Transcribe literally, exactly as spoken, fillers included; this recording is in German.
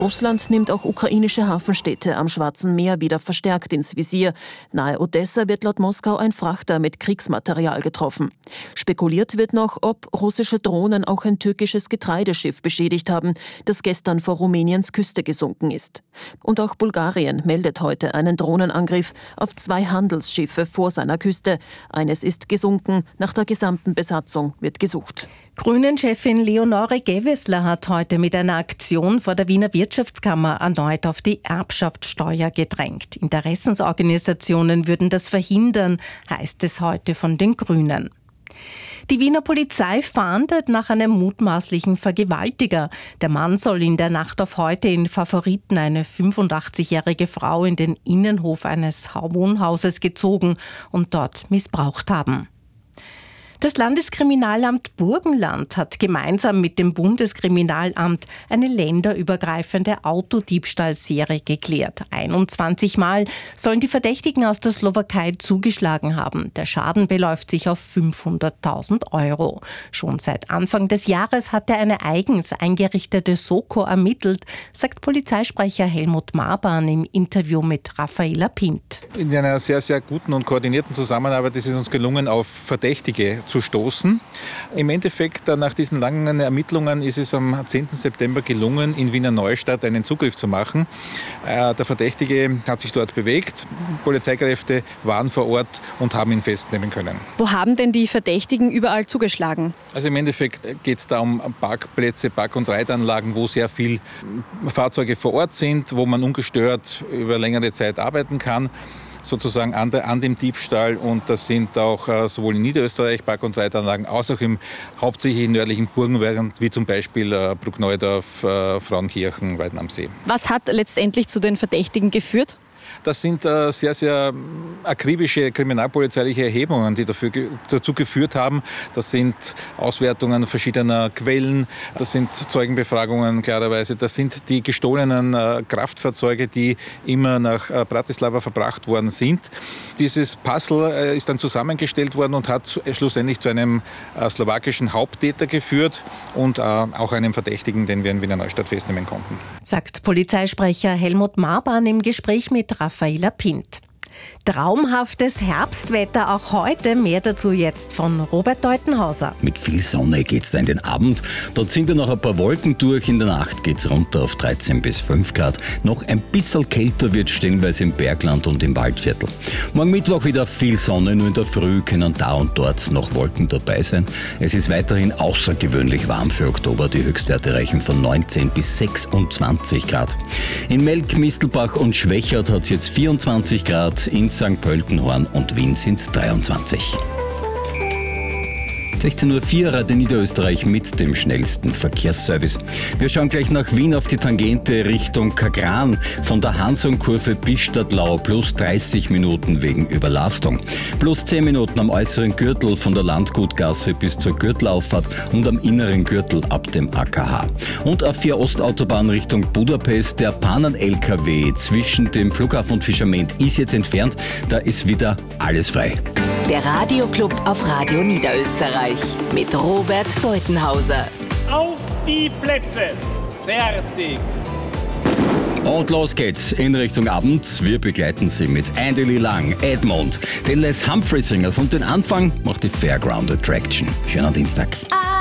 Russland nimmt auch ukrainische Hafenstädte am Schwarzen Meer wieder verstärkt ins Visier. Nahe Odessa wird laut Moskau ein Frachter mit Kriegsmaterial getroffen. Spekuliert wird noch, ob russische Drohnen auch ein türkisches Getreideschiff beschädigt haben, das gestern vor Rumäniens Küste gesunken ist. Und auch Bulgarien meldet heute einen Drohnenangriff auf zwei Handelsschiffe vor seiner Küste. Eines ist gesunken, nach der gesamten Besatzung wird gesucht. Grünen-Chefin Leonore Gewessler hat heute mit einer Aktion vor der Wiener Wirtschaftskammer erneut auf die Erbschaftssteuer gedrängt. Interessensorganisationen würden das verhindern, heißt es heute von den Grünen. Die Wiener Polizei fahndet nach einem mutmaßlichen Vergewaltiger. Der Mann soll in der Nacht auf heute in Favoriten eine fünfundachtzigjährige Frau in den Innenhof eines Wohnhauses gezogen und dort missbraucht haben. Das Landeskriminalamt Burgenland hat gemeinsam mit dem Bundeskriminalamt eine länderübergreifende Autodiebstahlserie geklärt. einundzwanzig Mal sollen die Verdächtigen aus der Slowakei zugeschlagen haben. Der Schaden beläuft sich auf fünfhunderttausend Euro. Schon seit Anfang des Jahres hatte eine eigens eingerichtete Soko ermittelt, sagt Polizeisprecher Helmut Marbahn im Interview mit Raffaela Pint. In einer sehr, sehr guten und koordinierten Zusammenarbeit ist es uns gelungen, auf Verdächtige zu stoßen. Im Endeffekt, nach diesen langen Ermittlungen, ist es am zehnten September gelungen, in Wiener Neustadt einen Zugriff zu machen. Der Verdächtige hat sich dort bewegt. Polizeikräfte waren vor Ort und haben ihn festnehmen können. Wo haben denn die Verdächtigen überall zugeschlagen? Also im Endeffekt geht es da um Parkplätze, Park- und Reitanlagen, wo sehr viele Fahrzeuge vor Ort sind, wo man ungestört über längere Zeit arbeiten kann. Sozusagen an, der, an dem Diebstahl, und das sind auch äh, sowohl in Niederösterreich Park- und Reitanlagen als auch im hauptsächlich im nördlichen Burgenland, wie zum Beispiel äh, Bruckneudorf, äh, Frauenkirchen, Weiden am See. Was hat letztendlich zu den Verdächtigen geführt? Das sind äh, sehr, sehr akribische kriminalpolizeiliche Erhebungen, die dafür, dazu geführt haben. Das sind Auswertungen verschiedener Quellen, das sind Zeugenbefragungen klarerweise, das sind die gestohlenen äh, Kraftfahrzeuge, die immer nach äh, Bratislava verbracht worden sind. Dieses Puzzle äh, ist dann zusammengestellt worden und hat schlussendlich zu einem äh, slowakischen Haupttäter geführt und äh, auch einem Verdächtigen, den wir in Wiener Neustadt festnehmen konnten. Sagt Polizeisprecher Helmut Marbahn im Gespräch mit Raffaela Pint. Traumhaftes Herbstwetter auch heute, mehr dazu jetzt von Robert Deutenhauser. Mit viel Sonne geht's da in den Abend. Dort sind ja noch ein paar Wolken durch. In der Nacht geht's runter auf dreizehn bis fünf Grad. Noch ein bisschen kälter wird stellenweise im Bergland und im Waldviertel. Morgen Mittwoch wieder viel Sonne, nur in der Früh können da und dort noch Wolken dabei sein. Es ist weiterhin außergewöhnlich warm für Oktober. Die Höchstwerte reichen von neunzehn bis sechsundzwanzig Grad. In Melk, Mistelbach und Schwächert hat es jetzt vierundzwanzig Grad. In Sankt Pölten, Horn und Wien sind es dreiundzwanzig. sechzehn Uhr vier Radio Niederösterreich mit dem schnellsten Verkehrsservice. Wir schauen gleich nach Wien auf die Tangente Richtung Kagran. Von der Hansonkurve bis Stadtlau plus dreißig Minuten wegen Überlastung. Plus zehn Minuten am äußeren Gürtel von der Landgutgasse bis zur Gürtelauffahrt und am inneren Gürtel ab dem A K H. Und A vier Ostautobahn Richtung Budapest. Der Panen-L K W zwischen dem Flughafen und Fischament ist jetzt entfernt. Da ist wieder alles frei. Der Radioclub auf Radio Niederösterreich mit Robert Deutenhauser. Auf die Plätze. Fertig. Und los geht's in Richtung Abend. Wir begleiten Sie mit Andy Lang, Edmond, den Les Humphrey Singers und den Anfang macht die Fairground Attraction. Schönen Dienstag.